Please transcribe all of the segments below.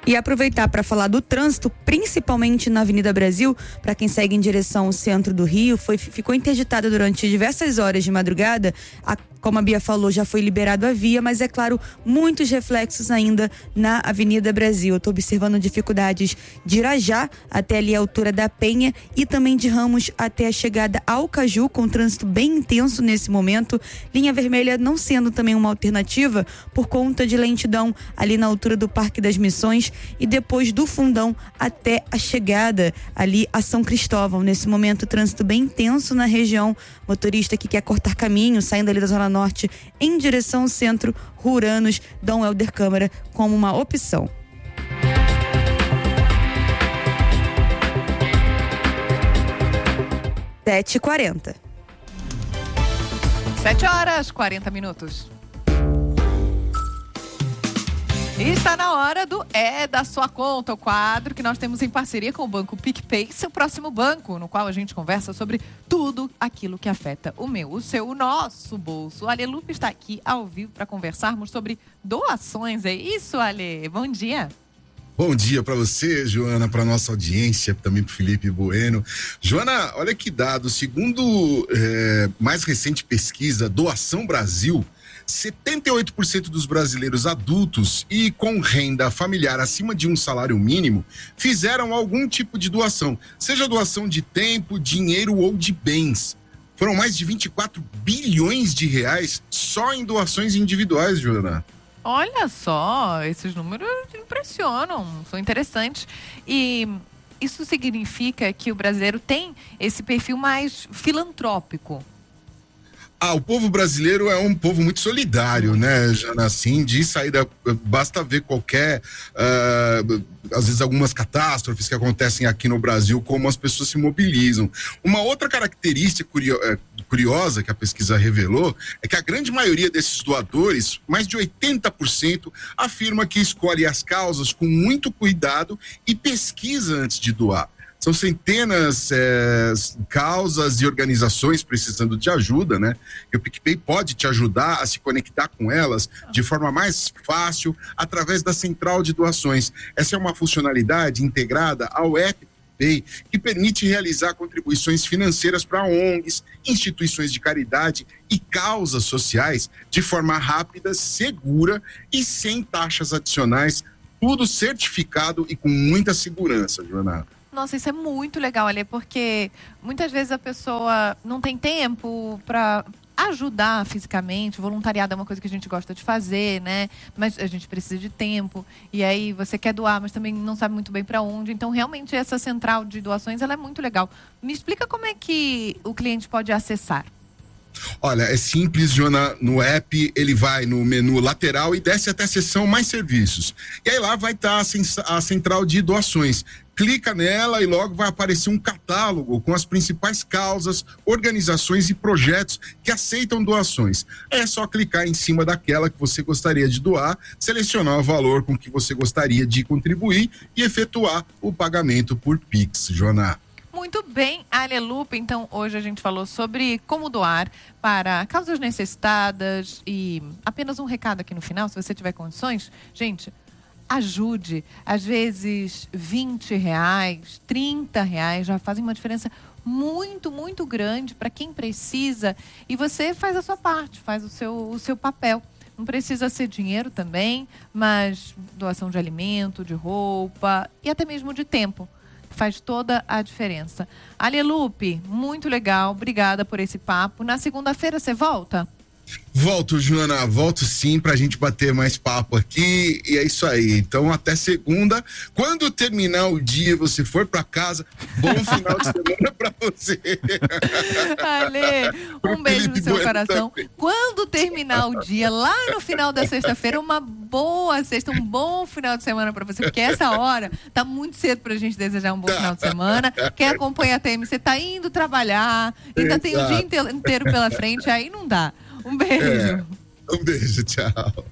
E aproveitar para falar do trânsito, principalmente na Avenida Brasil, para quem segue em direção ao centro do Rio, ficou interditada durante diversas horas de madrugada. Como a Bia falou, já foi liberado a via, mas é claro, muitos reflexos ainda na Avenida Brasil. Eu estou observando dificuldades de Irajá até ali a altura da Penha e também de Ramos até a chegada ao Caju, com trânsito bem intenso nesse momento. Linha vermelha não sendo também uma alternativa por conta de lentidão ali na altura do Parque das Missões e depois do Fundão até a chegada ali a São Cristóvão. Nesse momento, trânsito bem intenso na região. Motorista que quer cortar caminho, saindo ali da Zona Norte em direção ao centro, Ruranos, Dom Helder Câmara como uma opção. Sete e 40. 7h40. E está na hora do É da Sua Conta, o quadro que nós temos em parceria com o Banco PicPay, seu próximo banco, no qual a gente conversa sobre tudo aquilo que afeta o meu, o seu, o nosso bolso. O Ale Lupe está aqui ao vivo para conversarmos sobre doações. É isso, Ale? Bom dia. Bom dia para você, Joana, para nossa audiência, também para o Felipe Bueno. Joana, olha que dado, segundo mais recente pesquisa Doação Brasil, 78% dos brasileiros adultos e com renda familiar acima de um salário mínimo fizeram algum tipo de doação, seja doação de tempo, dinheiro ou de bens. Foram mais de 24 bilhões de reais só em doações individuais, Joana. Olha só, esses números impressionam, são interessantes. E isso significa que o brasileiro tem esse perfil mais filantrópico. O povo brasileiro é um povo muito solidário, né, Jana? Assim, de saída, basta ver qualquer, às vezes algumas catástrofes que acontecem aqui no Brasil, como as pessoas se mobilizam. Uma outra característica curiosa que a pesquisa revelou é que a grande maioria desses doadores, mais de 80%, afirma que escolhe as causas com muito cuidado e pesquisa antes de doar. São centenas causas e organizações precisando de ajuda, né? E o PicPay pode te ajudar a se conectar com elas de forma mais fácil através da central de doações. Essa é uma funcionalidade integrada ao app PicPay que permite realizar contribuições financeiras para ONGs, instituições de caridade e causas sociais de forma rápida, segura e sem taxas adicionais, tudo certificado e com muita segurança, Joana. Nossa, isso é muito legal, Ale, porque muitas vezes a pessoa não tem tempo para ajudar fisicamente. O voluntariado é uma coisa que a gente gosta de fazer, né? Mas a gente precisa de tempo. E aí você quer doar, mas também não sabe muito bem para onde. Então, realmente, essa central de doações, ela é muito legal. Me explica como é que o cliente pode acessar. Olha, é simples, Joana. No app, ele vai no menu lateral e desce até a seção Mais Serviços. E aí lá vai estar a central de doações. Clica nela e logo vai aparecer um catálogo com as principais causas, organizações e projetos que aceitam doações. É só clicar em cima daquela que você gostaria de doar, selecionar o valor com que você gostaria de contribuir e efetuar o pagamento por Pix, Joana. Muito bem, Ale Lupe. Então, hoje a gente falou sobre como doar para causas necessitadas e apenas um recado aqui no final, se você tiver condições, gente, ajude. Às vezes, R$20, R$30 já fazem uma diferença muito, muito grande para quem precisa. E você faz a sua parte, faz o seu papel. Não precisa ser dinheiro também, mas doação de alimento, de roupa e até mesmo de tempo. Faz toda a diferença. Ale Lupe, muito legal. Obrigada por esse papo. Na segunda-feira você volta? Volto, Joana, volto sim pra gente bater mais papo aqui e é isso aí. Então até segunda, quando terminar o dia você for pra casa, bom final de semana pra você. Ale, um beijo no seu coração. Quando terminar o dia, lá no final da sexta-feira, uma boa sexta, um bom final de semana pra você, porque essa hora tá muito cedo pra gente desejar um bom final de semana. Quem acompanha a TMC tá indo trabalhar, ainda tem o dia inteiro pela frente, aí não dá. Um beijo. Um beijo, tchau.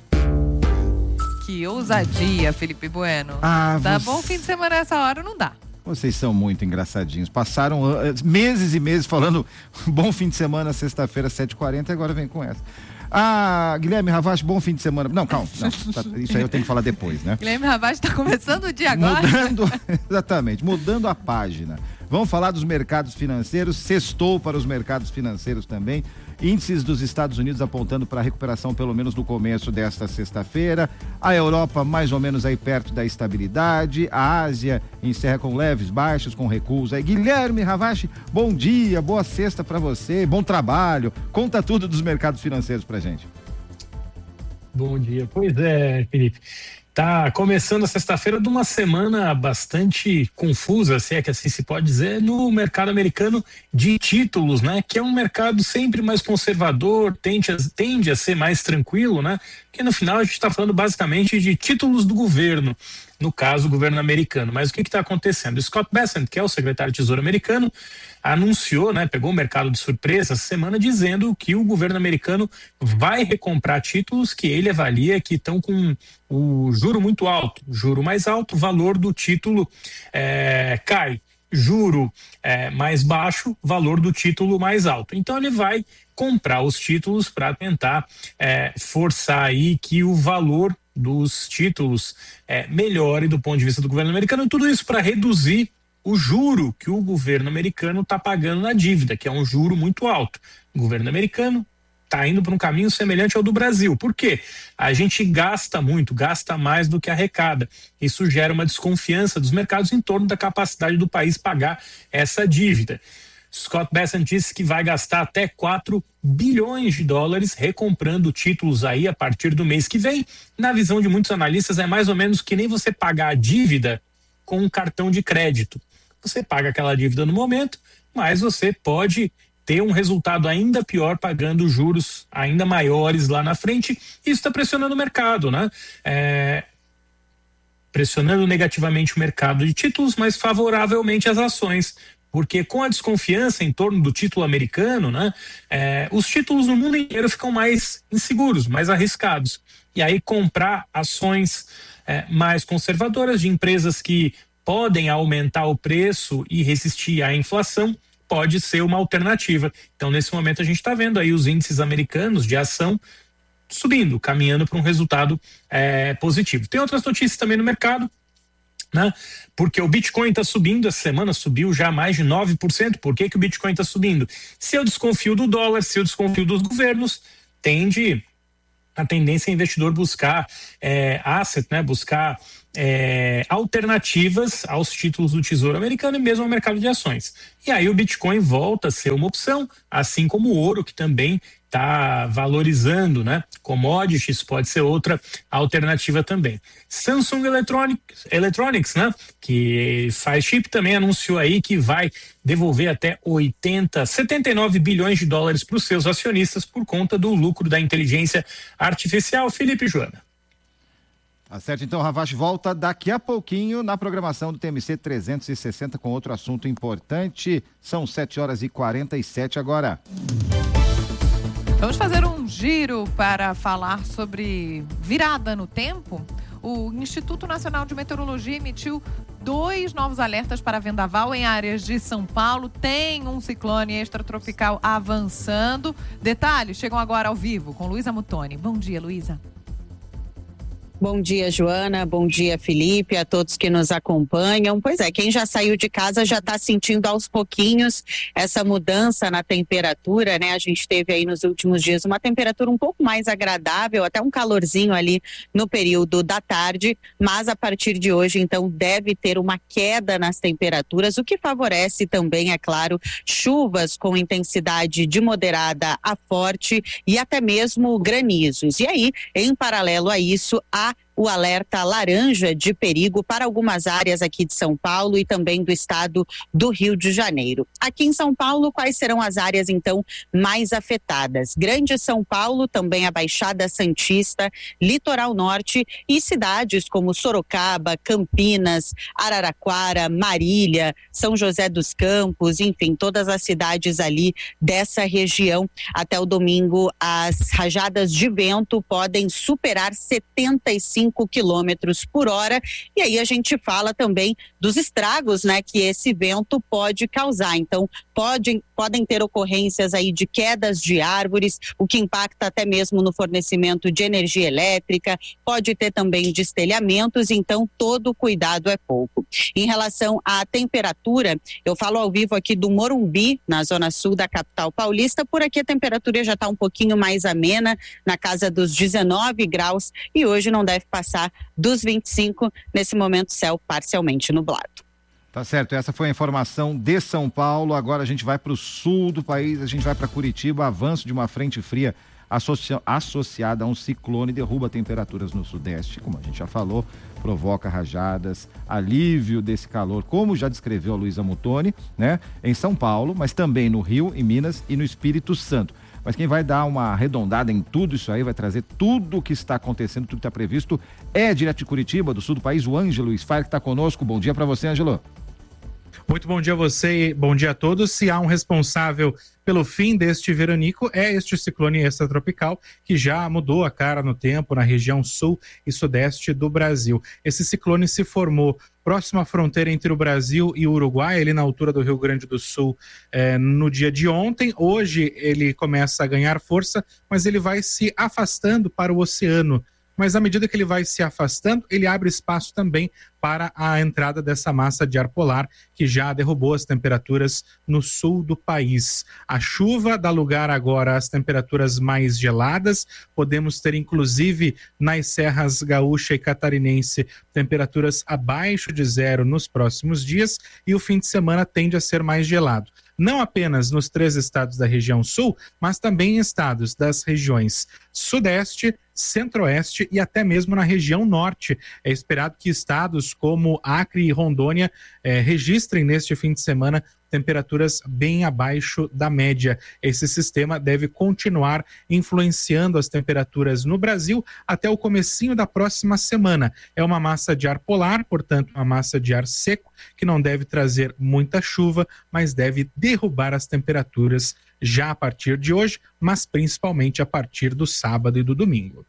Que ousadia, Felipe Bueno. Tá bom fim de semana essa hora, não dá. Vocês são muito engraçadinhos. Passaram meses e meses falando bom fim de semana, sexta-feira, 7h40, e agora vem com essa. Guilherme Ravache, bom fim de semana. Não, calma. Não, isso aí eu tenho que falar depois, né? Guilherme Ravache está começando o dia agora. Exatamente, mudando a página. Vamos falar dos mercados financeiros, sextou para os mercados financeiros também. Índices dos Estados Unidos apontando para a recuperação pelo menos no começo desta sexta-feira. A Europa mais ou menos aí perto da estabilidade. A Ásia encerra com leves baixos, com recuos. Aí, Guilherme Ravache, bom dia, boa sexta para você, bom trabalho. Conta tudo dos mercados financeiros pra gente. Bom dia. Pois é, Felipe. Tá começando a sexta-feira de uma semana bastante confusa, se é que assim se pode dizer, no mercado americano de títulos, né? Que é um mercado sempre mais conservador, tende a ser mais tranquilo, né? Porque no final a gente está falando basicamente de títulos do governo, no caso o governo americano. Mas o que está acontecendo? Scott Bessent, que é o secretário de Tesouro americano, anunciou, né, pegou o mercado de surpresa essa semana dizendo que o governo americano vai recomprar títulos que ele avalia que estão com o juro muito alto, juro mais alto, o valor do título cai, juro mais baixo, valor do título mais alto. Então ele vai comprar os títulos para tentar forçar aí que o valor dos títulos melhore do ponto de vista do governo americano, e tudo isso para reduzir o juro que o governo americano está pagando na dívida, que é um juro muito alto. O governo americano está indo para um caminho semelhante ao do Brasil. Por quê? A gente gasta muito, gasta mais do que arrecada. Isso gera uma desconfiança dos mercados em torno da capacidade do país pagar essa dívida. Scott Bessent disse que vai gastar até 4 bilhões de dólares recomprando títulos aí a partir do mês que vem. Na visão de muitos analistas, é mais ou menos que nem você pagar a dívida com um cartão de crédito. Você paga aquela dívida no momento, mas você pode ter um resultado ainda pior pagando juros ainda maiores lá na frente. Isso está pressionando o mercado, né? Pressionando negativamente o mercado de títulos, mas favoravelmente as ações. Porque com a desconfiança em torno do título americano, né, os títulos no mundo inteiro ficam mais inseguros, mais arriscados. E aí comprar ações mais conservadoras de empresas que podem aumentar o preço e resistir à inflação pode ser uma alternativa. Então, nesse momento, a gente está vendo aí os índices americanos de ação subindo, caminhando para um resultado positivo. Tem outras notícias também no mercado, né? Porque o Bitcoin está subindo, essa semana subiu já mais de 9%. Por que o Bitcoin está subindo? Se eu desconfio do dólar, se eu desconfio dos governos, a tendência é investidor buscar asset, né? Buscar alternativas aos títulos do Tesouro Americano e mesmo ao mercado de ações. E aí o Bitcoin volta a ser uma opção, assim como o ouro, que também está valorizando, né? Commodities pode ser outra alternativa também. Samsung Electronics, né? Que faz chip, também anunciou aí que vai devolver até 79 bilhões de dólares para os seus acionistas por conta do lucro da inteligência artificial. Felipe e Joana. Tá certo, então o Ravache volta daqui a pouquinho na programação do TMC 360 com outro assunto importante. São 7h47 agora. Vamos fazer um giro para falar sobre virada no tempo. O Instituto Nacional de Meteorologia emitiu 2 novos alertas para vendaval em áreas de São Paulo. Tem um ciclone extratropical avançando. Detalhes chegam agora ao vivo com Luísa Mutoni. Bom dia, Luísa. Bom dia, Joana. Bom dia, Felipe, a todos que nos acompanham. Pois é, quem já saiu de casa já está sentindo aos pouquinhos essa mudança na temperatura, né? A gente teve aí nos últimos dias uma temperatura um pouco mais agradável, até um calorzinho ali no período da tarde, mas a partir de hoje, então, deve ter uma queda nas temperaturas, o que favorece também, é claro, chuvas com intensidade de moderada a forte e até mesmo granizos. E aí, em paralelo a isso, há o alerta laranja de perigo para algumas áreas aqui de São Paulo e também do estado do Rio de Janeiro. Aqui em São Paulo, quais serão as áreas, então, mais afetadas? Grande São Paulo, também a Baixada Santista, Litoral Norte e cidades como Sorocaba, Campinas, Araraquara, Marília, São José dos Campos, enfim, todas as cidades ali dessa região. Até o domingo, as rajadas de vento podem superar 75 25 quilômetros por hora. E aí a gente fala também dos estragos, né, que esse vento pode causar. Então, podem ter ocorrências aí de quedas de árvores, o que impacta até mesmo no fornecimento de energia elétrica, pode ter também destelhamentos, então todo cuidado é pouco. Em relação à temperatura, eu falo ao vivo aqui do Morumbi, na zona sul da capital paulista. Por aqui a temperatura já está um pouquinho mais amena, na casa dos 19 graus, e hoje não deve passar dos 25, nesse momento céu parcialmente nublado. Tá certo, essa foi a informação de São Paulo. Agora a gente vai para o sul do país, a gente vai para Curitiba. Avanço de uma frente fria associada a um ciclone derruba temperaturas no sudeste, como a gente já falou, provoca rajadas, alívio desse calor, como já descreveu a Luísa Muttoni, né? Em São Paulo, mas também no Rio, em Minas e no Espírito Santo. Mas quem vai dar uma arredondada em tudo isso aí, vai trazer tudo o que está acontecendo, tudo que está previsto, é direto de Curitiba, do sul do país, o Ângelo Sfar, que está conosco. Bom dia para você, Ângelo. Muito bom dia a você e bom dia a todos. Se há um responsável pelo fim deste veranico, é este ciclone extratropical que já mudou a cara no tempo na região sul e sudeste do Brasil. Esse ciclone se formou próximo à fronteira entre o Brasil e o Uruguai, ali na altura do Rio Grande do Sul, no dia de ontem. Hoje ele começa a ganhar força, mas ele vai se afastando para o oceano. Mas à medida que ele vai se afastando, ele abre espaço também para a entrada dessa massa de ar polar que já derrubou as temperaturas no sul do país. A chuva dá lugar agora às temperaturas mais geladas. Podemos ter, inclusive, nas serras gaúcha e catarinense, temperaturas abaixo de zero nos próximos dias, e o fim de semana tende a ser mais gelado. Não apenas nos 3 estados da região sul, mas também em estados das regiões sudeste, centro-oeste e até mesmo na região norte. É esperado que estados como Acre e Rondônia registrem neste fim de semana temperaturas bem abaixo da média. Esse sistema deve continuar influenciando as temperaturas no Brasil até o comecinho da próxima semana. É uma massa de ar polar, portanto, uma massa de ar seco, que não deve trazer muita chuva, mas deve derrubar as temperaturas já a partir de hoje, mas principalmente a partir do sábado e do domingo.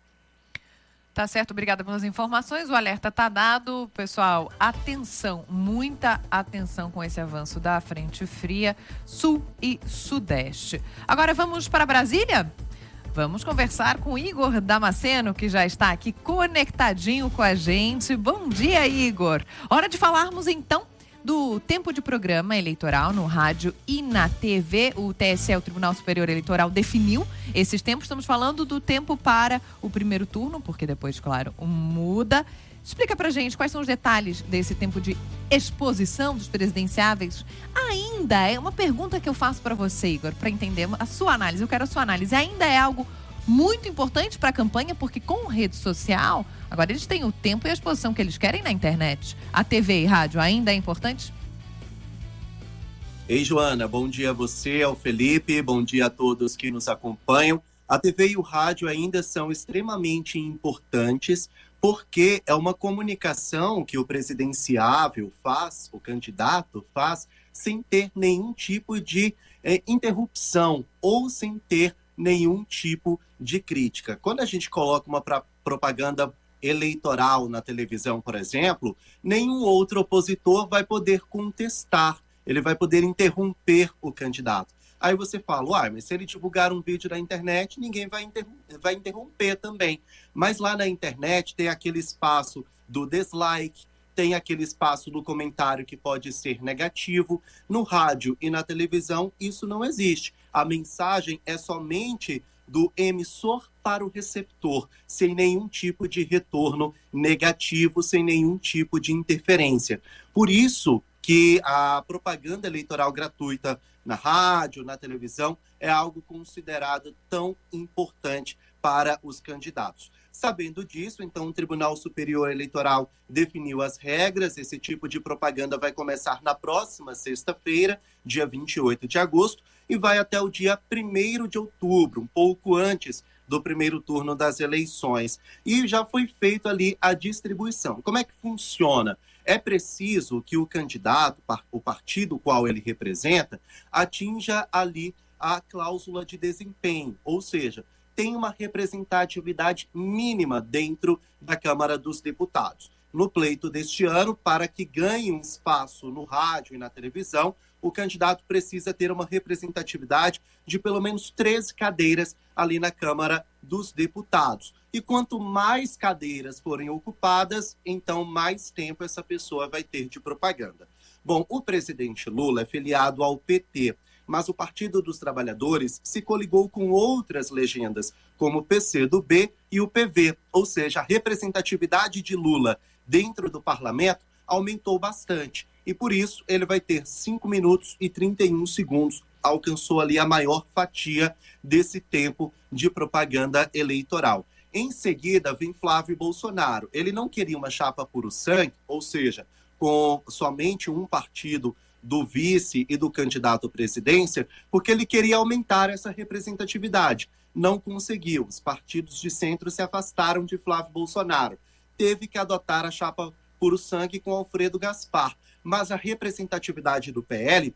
Tá certo, obrigada pelas informações. O alerta está dado. Pessoal, atenção, muita atenção com esse avanço da frente fria sul e sudeste. Agora vamos para Brasília? Vamos conversar com Igor Damasceno, que já está aqui conectadinho com a gente. Bom dia, Igor. Hora de falarmos então do tempo de programa eleitoral no rádio e na TV. O TSE, o Tribunal Superior Eleitoral, definiu esses tempos. Estamos falando do tempo para o primeiro turno, porque depois, claro, muda. Explica pra gente quais são os detalhes desse tempo de exposição dos presidenciáveis. Ainda é uma pergunta que eu faço para você, Igor, para entender a sua análise. Eu quero a sua análise. Ainda é algo muito importante para a campanha, porque com rede social, agora eles têm o tempo e a exposição que eles querem na internet. A TV e rádio ainda é importante? Ei, Joana, bom dia a você, ao Felipe, bom dia a todos que nos acompanham. A TV e o rádio ainda são extremamente importantes, porque é uma comunicação que o presidenciável faz, o candidato faz, sem ter nenhum tipo de interrupção ou sem ter nenhum tipo de crítica. Quando a gente coloca uma propaganda eleitoral na televisão, por exemplo, nenhum outro opositor vai poder contestar, ele vai poder interromper o candidato. Aí você fala, mas se ele divulgar um vídeo na internet, ninguém vai interromper também. Mas lá na internet tem aquele espaço do dislike, tem aquele espaço do comentário que pode ser negativo. No rádio e na televisão, isso não existe. A mensagem é somente do emissor para o receptor, sem nenhum tipo de retorno negativo, sem nenhum tipo de interferência. Por isso que a propaganda eleitoral gratuita na rádio, na televisão, é algo considerado tão importante para os candidatos. Sabendo disso, então, o Tribunal Superior Eleitoral definiu as regras. Esse tipo de propaganda vai começar na próxima sexta-feira, dia 28 de agosto, e vai até o dia 1º de outubro, um pouco antes do primeiro turno das eleições. E já foi feita ali a distribuição. Como é que funciona? É preciso que o candidato, o partido qual ele representa, atinja ali a cláusula de desempenho, ou seja, tem uma representatividade mínima dentro da Câmara dos Deputados. No pleito deste ano, para que ganhe um espaço no rádio e na televisão, o candidato precisa ter uma representatividade de pelo menos 13 cadeiras ali na Câmara dos Deputados. E quanto mais cadeiras forem ocupadas, então mais tempo essa pessoa vai ter de propaganda. Bom, o presidente Lula é filiado ao PT, mas o Partido dos Trabalhadores se coligou com outras legendas, como o PCdoB e o PV, ou seja, a representatividade de Lula dentro do parlamento aumentou bastante. E por isso ele vai ter 5 minutos e 31 segundos, alcançou ali a maior fatia desse tempo de propaganda eleitoral. Em seguida vem Flávio Bolsonaro. Ele não queria uma chapa puro sangue, ou seja, com somente um partido do vice e do candidato à presidência, porque ele queria aumentar essa representatividade. Não conseguiu. Os partidos de centro se afastaram de Flávio Bolsonaro. Teve que adotar a chapa puro sangue com Alfredo Gaspar. Mas a representatividade do PL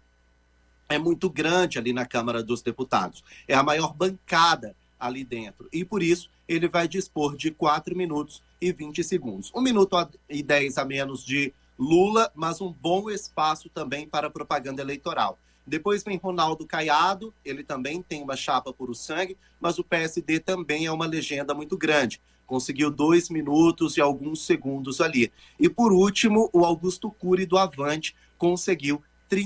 é muito grande ali na Câmara dos Deputados. É a maior bancada ali dentro. E por isso ele vai dispor de 4 minutos e 20 segundos. 1 minuto e 10 a menos de Lula, mas um bom espaço também para propaganda eleitoral. Depois vem Ronaldo Caiado, ele também tem uma chapa puro sangue, mas o PSD também é uma legenda muito grande. Conseguiu 2 minutos e alguns segundos ali. E por último, o Augusto Cury do Avante conseguiu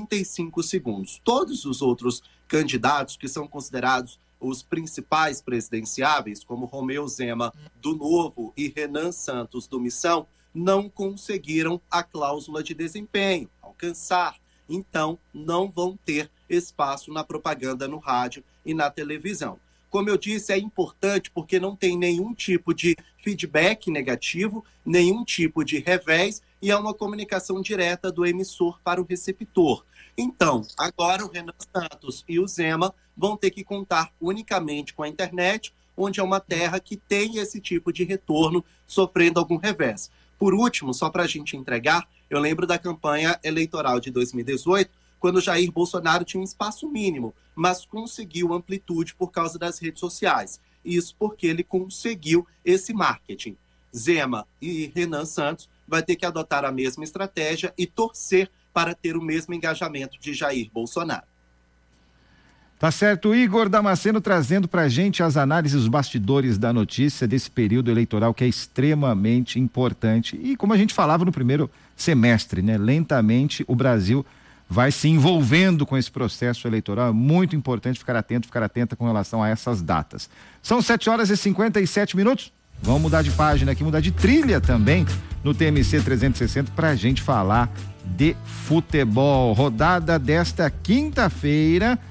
35 segundos. Todos os outros candidatos que são considerados os principais presidenciáveis, como Romeu Zema do Novo e Renan Santos do Missão, não conseguiram a cláusula de desempenho, alcançar. Então, não vão ter espaço na propaganda no rádio e na televisão. Como eu disse, é importante porque não tem nenhum tipo de feedback negativo, nenhum tipo de revés e é uma comunicação direta do emissor para o receptor. Então, agora o Renan Santos e o Zema vão ter que contar unicamente com a internet, onde é uma terra que tem esse tipo de retorno sofrendo algum revés. Por último, só para a gente entregar, eu lembro da campanha eleitoral de 2018, quando Jair Bolsonaro tinha um espaço mínimo, mas conseguiu amplitude por causa das redes sociais. Isso porque ele conseguiu esse marketing. Zema e Renan Santos vai ter que adotar a mesma estratégia e torcer para ter o mesmo engajamento de Jair Bolsonaro. Tá certo, Igor Damasceno trazendo pra gente as análises, os bastidores da notícia desse período eleitoral que é extremamente importante. E como a gente falava no primeiro semestre, né? Lentamente o Brasil vai se envolvendo com esse processo eleitoral. É muito importante ficar atenta com relação a essas datas. São 7h57. Vamos mudar de página aqui, mudar de trilha também no TMC 360 pra gente falar de futebol. Rodada desta quinta-feira.